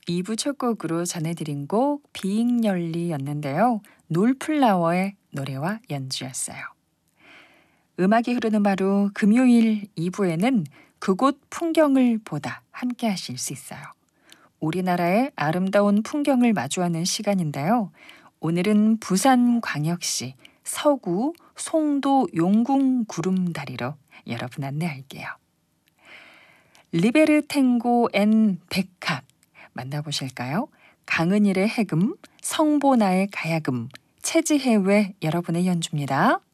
2부 첫 곡으로 전해드린 곡 비익열리였는데요. 놀플라워의 노래와 연주였어요. 음악이 흐르는 바로 금요일 2부에는 그곳 풍경을 보다 함께 하실 수 있어요. 우리나라의 아름다운 풍경을 마주하는 시간인데요. 오늘은 부산광역시 서구 송도 용궁 구름다리로 여러분 안내할게요. 리베르 탱고 앤 백학 만나보실까요? 강은일의 해금, 성보나의 가야금, 최지혜의 여러분의 연주입니다.